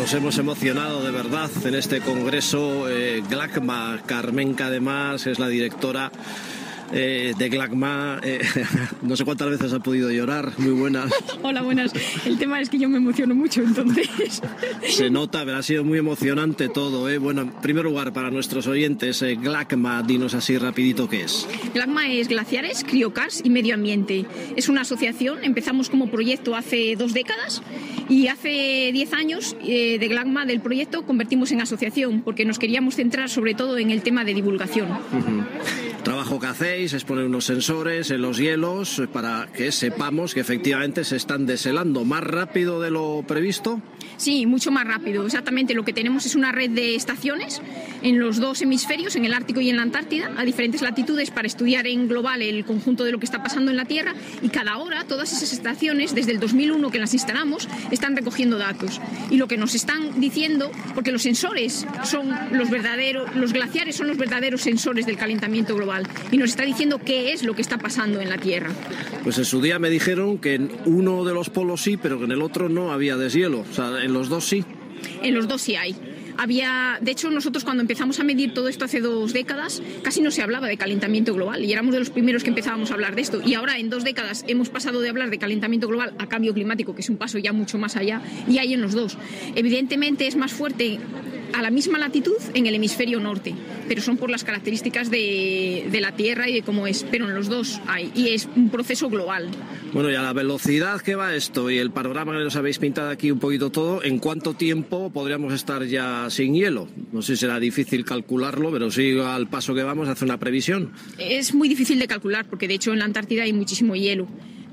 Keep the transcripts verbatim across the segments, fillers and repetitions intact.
nos hemos emocionado de verdad en este congreso. eh, GLACMA, Carmenca además es la directora eh, de GLACMA. eh, no sé cuántas veces ha podido llorar. Muy buenas. Hola, buenas. El tema es que yo me emociono mucho, entonces. Se nota, pero ha sido muy emocionante todo, ¿eh? Bueno, en primer lugar, para nuestros oyentes, eh, GLACMA, dinos así rapidito qué es. GLACMA es Glaciares, Criocars y Medio Ambiente. Es una asociación, empezamos como proyecto hace dos décadas y hace diez años eh, de GLACMA, del proyecto, convertimos en asociación porque nos queríamos centrar sobre todo en el tema de divulgación. Uh-huh. El trabajo que hacéis es poner unos sensores en los hielos para que sepamos que efectivamente se están deshelando más rápido de lo previsto. Sí, mucho más rápido. Exactamente, lo que tenemos es una red de estaciones en los dos hemisferios, en el Ártico y en la Antártida, a diferentes latitudes, para estudiar en global el conjunto de lo que está pasando en la Tierra, y cada hora todas esas estaciones, desde el dos mil uno que las instalamos, están recogiendo datos. Y lo que nos están diciendo, porque los sensores son los verdaderos, los glaciares son los verdaderos sensores del calentamiento global, y nos está diciendo qué es lo que está pasando en la Tierra. Pues en su día me dijeron que en uno de los polos sí, pero que en el otro no había deshielo. O sea, en los dos sí. En los dos sí hay. Había, de hecho, nosotros cuando empezamos a medir todo esto hace dos décadas, casi no se hablaba de calentamiento global y éramos de los primeros que empezábamos a hablar de esto. Y ahora, en dos décadas, hemos pasado de hablar de calentamiento global a cambio climático, que es un paso ya mucho más allá, y hay en los dos. Evidentemente es más fuerte a la misma latitud en el hemisferio norte, pero son por las características de, de la Tierra y de cómo es, pero en los dos hay, y es un proceso global. Bueno, y a la velocidad que va esto y el panorama que nos habéis pintado aquí un poquito todo, ¿en cuánto tiempo podríamos estar ya sin hielo? No sé si será difícil calcularlo, pero sí, al paso que vamos, hace una previsión. Es muy difícil de calcular, porque de hecho en la Antártida hay muchísimo hielo.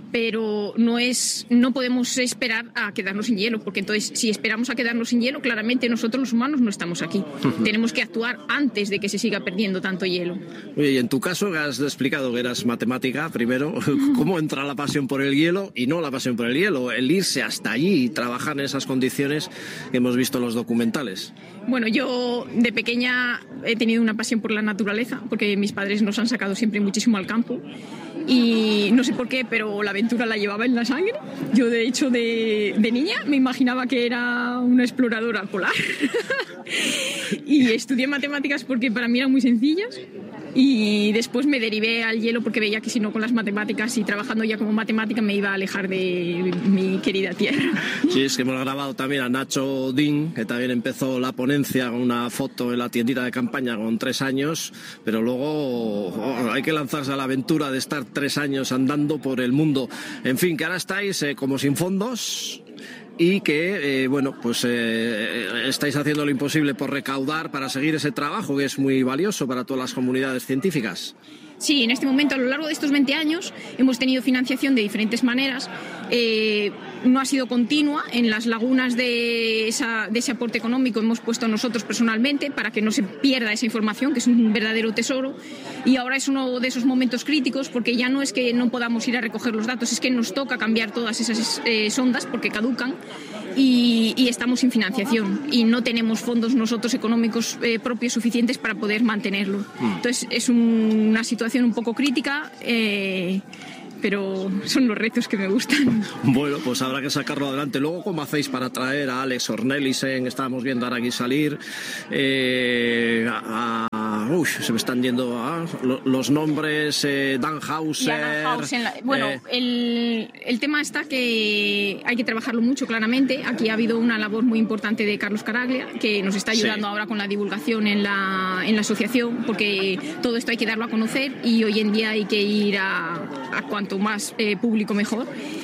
Pero no es, no podemos esperar a quedarnos sin hielo, porque entonces si esperamos a quedarnos sin hielo, claramente nosotros los humanos no estamos aquí. Uh-huh. Tenemos que actuar antes de que se siga perdiendo tanto hielo. Oye, y en tu caso, que has explicado que eras matemática primero, ¿cómo entra la pasión por el hielo y no la pasión por el hielo? El irse hasta allí y trabajar en esas condiciones que hemos visto en los documentales. Bueno, yo de pequeña he tenido una pasión por la naturaleza, porque mis padres nos han sacado siempre muchísimo al campo. Y no sé por qué, pero la aventura la llevaba en la sangre. Yo, de hecho, de, de niña me imaginaba que era una exploradora polar. Y estudié matemáticas porque para mí eran muy sencillas. Y después me derivé al hielo porque veía que si no, con las matemáticas y trabajando ya como matemática, me iba a alejar de mi querida tierra. Sí, es que hemos grabado también a Nacho Dean, que también empezó la ponencia con una foto en la tiendita de campaña con tres años, pero luego oh, hay que lanzarse a la aventura de estar tres años andando por el mundo. En fin, que ahora estáis eh, como sin fondos y que, eh, bueno, pues eh, estáis haciendo lo imposible por recaudar para seguir ese trabajo que es muy valioso para todas las comunidades científicas. Sí, en este momento, a lo largo de estos veinte años, hemos tenido financiación de diferentes maneras. Eh, no ha sido continua. En las lagunas de, esa, de ese aporte económico hemos puesto nosotros personalmente para que no se pierda esa información, que es un verdadero tesoro. Y ahora es uno de esos momentos críticos, porque ya no es que no podamos ir a recoger los datos, es que nos toca cambiar todas esas eh, sondas porque caducan. Y, y estamos sin financiación y no tenemos fondos nosotros económicos eh, propios suficientes para poder mantenerlo. Entonces es un, una situación un poco crítica, eh, pero son los retos que me gustan. Bueno, pues habrá que sacarlo adelante. Luego, ¿cómo hacéis para traer a Alex Ornelissen? Estábamos viendo ahora aquí salir. Eh, a, a, uy, se me están yendo a, los nombres. Eh, Dan Hauser. Dan Hauser la, bueno, eh, el, el tema está que hay que trabajarlo mucho, claramente. Aquí ha habido una labor muy importante de Carlos Caraglia, que nos está ayudando sí. ahora con la divulgación en la, en la asociación, porque todo esto hay que darlo a conocer y hoy en día hay que ir a, a cuanto más eh, público mejor,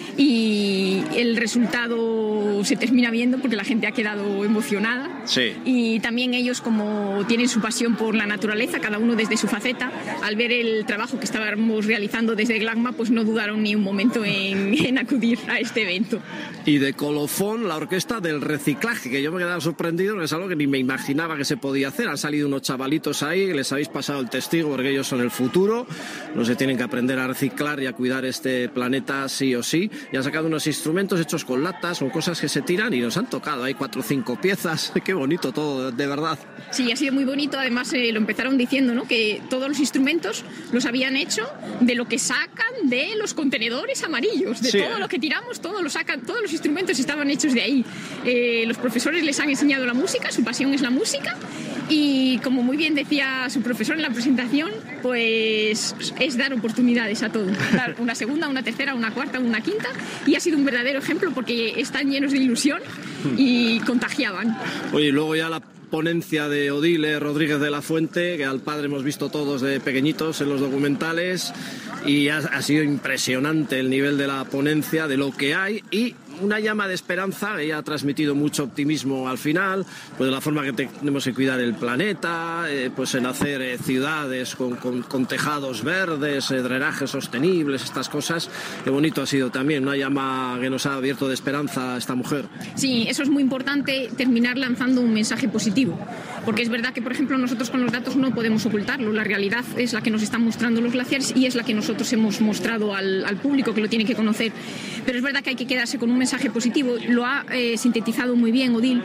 y el resultado se termina viendo porque la gente ha quedado emocionada sí. y también ellos, como tienen su pasión por la naturaleza, cada uno desde su faceta, al ver el trabajo que estábamos realizando desde GLACMA, pues no dudaron ni un momento en, en acudir a este evento. Y de colofón, la orquesta del reciclaje, que yo me he quedado sorprendido, que es algo que ni me imaginaba que se podía hacer. Han salido unos chavalitos ahí, les habéis pasado el testigo porque ellos son el futuro, no se tienen que aprender a reciclar y a cuidar este planeta sí o sí. y han sacado unos instrumentos hechos con latas, con cosas que se tiran y nos han tocado. Hay cuatro o cinco piezas. Qué bonito todo, de verdad. Sí, ha sido muy bonito. Además, eh, lo empezaron diciendo, ¿no?, que todos los instrumentos los habían hecho de lo que sacan de los contenedores amarillos, de sí, todo ¿eh? lo que tiramos, todo lo sacan, todos los instrumentos estaban hechos de ahí. Eh, los profesores les han enseñado la música, su pasión es la música, y como muy bien decía su profesor en la presentación, pues es dar oportunidades a todo, dar una segunda, una tercera, una cuarta, una quinta, y ha sido un verdadero ejemplo porque están llenos de ilusión y contagiaban. Oye, y luego ya la ponencia de Odile Rodríguez de la Fuente, que al padre hemos visto todos de pequeñitos en los documentales, y ha, ha sido impresionante el nivel de la ponencia, de lo que hay, y una llama de esperanza. Ella ha transmitido mucho optimismo al final, pues de la forma que tenemos que cuidar el planeta, eh, pues en hacer eh, ciudades con, con, con tejados verdes, eh, drenajes sostenibles, estas cosas. Qué bonito ha sido también, una llama que nos ha abierto de esperanza a esta mujer. Sí, eso es muy importante, terminar lanzando un mensaje positivo, porque es verdad que, por ejemplo, nosotros con los datos no podemos ocultarlo. La realidad es la que nos están mostrando los glaciares y es la que nosotros hemos mostrado al, al público, que lo tiene que conocer. Pero es verdad que hay que quedarse con un mensaje positivo. Lo ha eh, sintetizado muy bien Odile,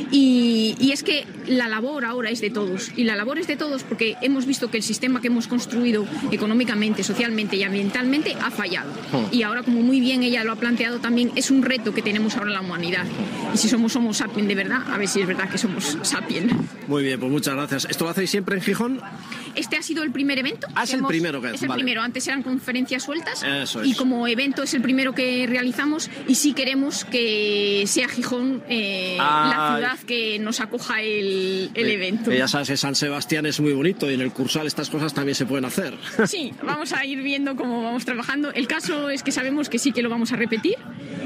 y, y es que la labor ahora es de todos, y la labor es de todos porque hemos visto que el sistema que hemos construido económicamente, socialmente y ambientalmente ha fallado. Oh. Y ahora, como muy bien ella lo ha planteado también, es un reto que tenemos ahora en la humanidad. Y si somos Homo sapiens de verdad, a ver si es verdad que somos sapiens. Muy bien, pues muchas gracias. ¿Esto lo hacéis siempre en Gijón? Este ha sido el primer evento. Ah, es el hemos, primero que es el vale. primero. Antes eran conferencias sueltas. Eso es. Y como evento es el primero que realizamos, y sí queremos que sea Gijón eh, la ciudad que nos acoja el, el eh, evento. Ya sabes que San Sebastián es muy bonito y en el Cursal estas cosas también se pueden hacer. Sí, vamos a ir viendo cómo vamos trabajando. El caso es que sabemos que sí que lo vamos a repetir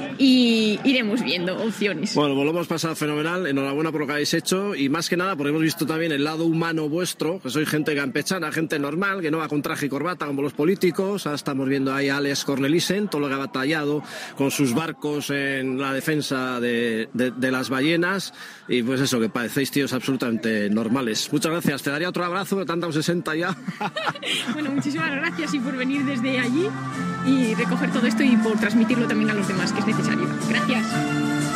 y iremos viendo opciones. Bueno, pues lo hemos pasado fenomenal. Enhorabuena por lo que habéis hecho, y más que nada porque hemos visto también el lado humano vuestro, que sois gente campechana, gente normal, que no va con traje y corbata como los políticos. Ahora estamos viendo ahí a Alex Cornelissen, todo lo que ha batallado con sus barcos en la defensa de, de, de las ballenas, y pues eso, que parecéis tíos absolutamente normales. Muchas gracias. Te daría otro abrazo, pero te han dado sesenta ya. Bueno, muchísimas gracias, y por venir desde allí y recoger todo esto y por transmitirlo también a los demás, que es necesario. Gracias.